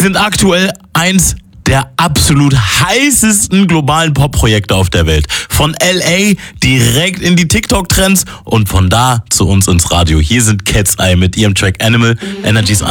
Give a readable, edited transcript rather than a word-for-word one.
sind aktuell eins der absolut heißesten globalen Pop-Projekte auf der Welt. Von LA direkt in die TikTok-Trends und von da zu uns ins Radio. Hier sind Cat's Eye mit ihrem Track Animal, Energies